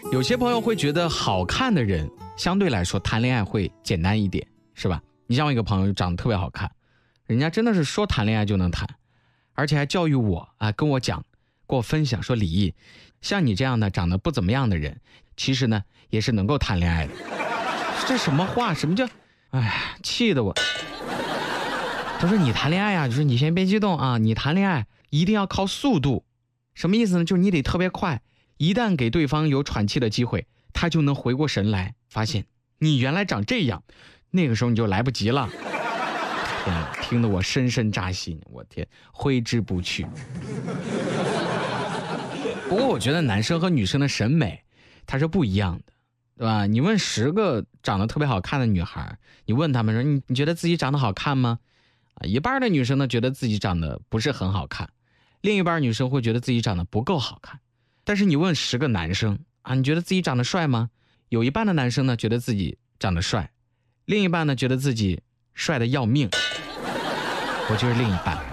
有些朋友会觉得好看的人相对来说谈恋爱会简单一点，是吧？你像我一个朋友长得特别好看，人家真的是说谈恋爱就能谈，而且还教育我啊，跟我讲，跟我分享说，李毅，像你这样的长得不怎么样的人，其实呢也是能够谈恋爱的。这什么话？什么叫？哎，气得我。他说你谈恋爱啊，就是你先别激动啊，你谈恋爱一定要靠速度。什么意思呢？就是你得特别快，一旦给对方有喘气的机会，他就能回过神来，发现你原来长这样，那个时候你就来不及了。天哪，听得我深深扎心，我天，挥之不去。不过我觉得男生和女生的审美它是不一样的，对吧？你问10个长得特别好看的女孩，你问他们说你觉得自己长得好看吗？一半的女生呢觉得自己长得不是很好看，另一半女生会觉得自己长得不够好看。但是你问10个男生啊，你觉得自己长得帅吗？有一半的男生呢觉得自己长得帅，另一半呢觉得自己帅得要命。我就是另一半。